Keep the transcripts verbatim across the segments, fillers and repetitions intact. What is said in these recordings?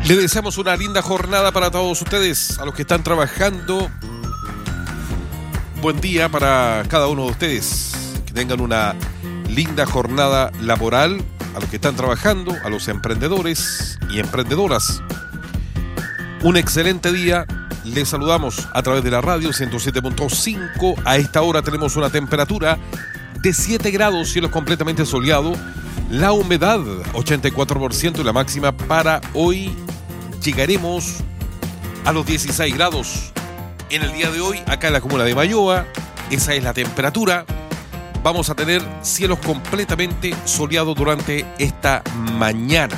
Le deseamos una linda jornada para todos ustedes, a los que están trabajando. Buen día para cada uno de ustedes. Que tengan una linda jornada laboral, a los que están trabajando, a los emprendedores y emprendedoras. Un excelente día. Les saludamos a través de la radio ciento siete punto cinco. A esta hora tenemos una temperatura de siete grados, cielo completamente soleado. La humedad ochenta y cuatro por ciento y la máxima para hoy llegaremos a los dieciséis grados. En el día de hoy, acá en la comuna de Mayoa, esa es la temperatura. Vamos a tener cielos completamente soleados durante esta mañana.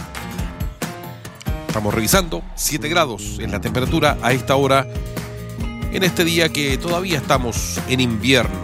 Estamos revisando, siete grados en la temperatura a esta hora, en este día que todavía estamos en invierno.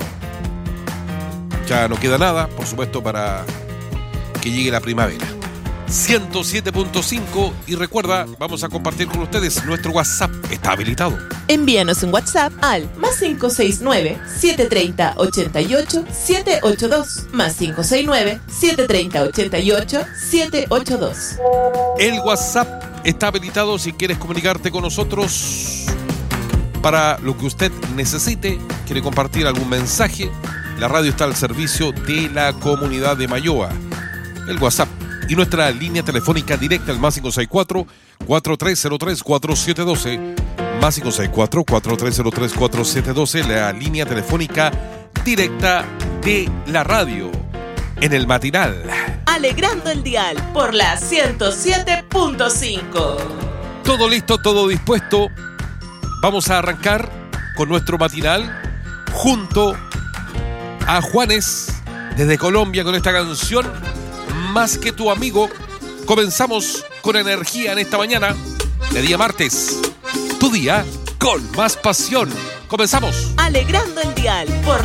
Ya no queda nada, por supuesto, para que llegue la primavera. ciento siete punto cinco y recuerda, vamos a compartir con ustedes, nuestro WhatsApp está habilitado. Envíanos un WhatsApp al más cinco seis nueve, siete tres cero, ocho ocho, siete ocho dos, más cinco seis nueve, siete tres cero, ocho ocho, siete ocho dos. El WhatsApp está habilitado si quieres comunicarte con nosotros para lo que usted necesite. Quiere compartir algún mensaje, la radio está al servicio de la comunidad de Mayoa. El WhatsApp y nuestra línea telefónica directa al más cinco seis cuatro, cuatro tres cero tres, cuatro siete uno dos, más cinco seis cuatro, cuatro tres cero tres, cuatro siete uno dos, la línea telefónica directa de la radio en el matinal. Alegrando el dial por la ciento siete punto cinco. Todo listo, todo dispuesto. Vamos a arrancar con nuestro matinal junto a Juanes desde Colombia con esta canción Más que tu amigo. Comenzamos con energía en esta mañana de día martes. Tu día con más pasión. Comenzamos. Alegrando el dial por